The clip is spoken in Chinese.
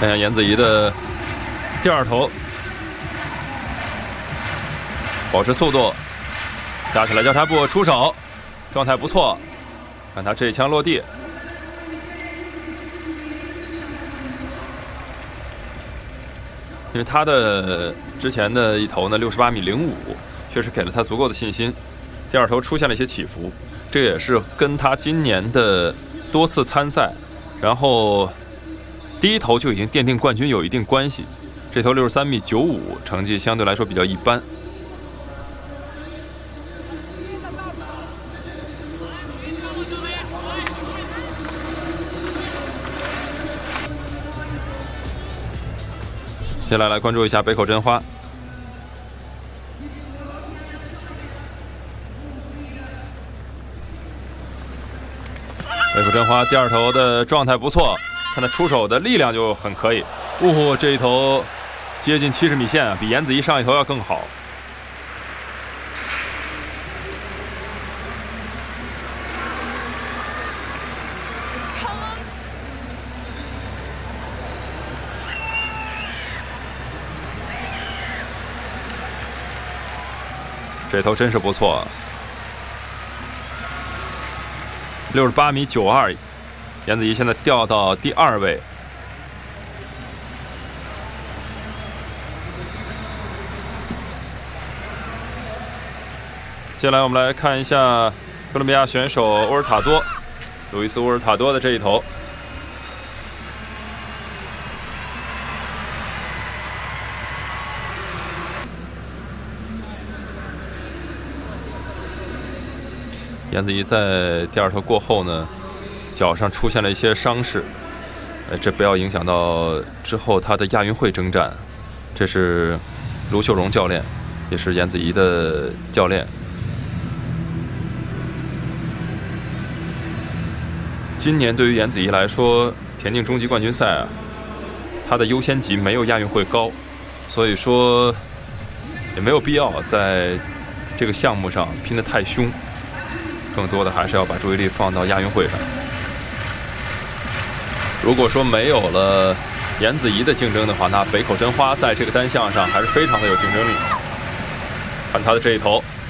看一下颜子怡的第二投，保持速度，架起来交叉步出手，状态不错。看他这一枪落地，因为他的之前的一投呢68.05米，确实给了他足够的信心。第二投出现了一些起伏，这也是跟他今年的多次参赛，然后第一投就已经奠定冠军有一定关系。这投63.95米，成绩相对来说比较一般。接下来关注一下北口真花。北口真花第二投的状态不错，看他出手的力量就很可以。这一投接近70米线啊，比颜子怡上一投要更好。这投真是不错，68.92米，颜子怡现在掉到第2位。接下来我们来看一下哥伦比亚选手乌尔塔多，路易斯·乌尔塔多的这一投。颜子怡在第二投过后呢，脚上出现了一些伤势，这不要影响到之后他的亚运会征战。这是卢秀荣教练，也是颜子怡的教练。今年对于颜子怡来说，田径中级冠军赛啊，他的优先级没有亚运会高，所以说也没有必要在这个项目上拼得太凶。更多的还是要把注意力放到亚运会上。如果说没有了颜子怡的竞争的话，那北口真花在这个单项上还是非常的有竞争力。看他的这一投，